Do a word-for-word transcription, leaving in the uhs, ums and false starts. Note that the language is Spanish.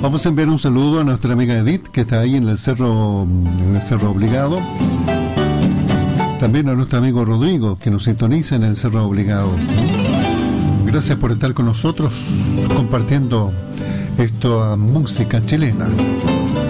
Vamos a enviar un saludo a nuestra amiga Edith, que está ahí en el cerro, en el cerro Obligado. También a nuestro amigo Rodrigo, que nos sintoniza en el cerro Obligado. Gracias por estar con nosotros compartiendo esta música chilena.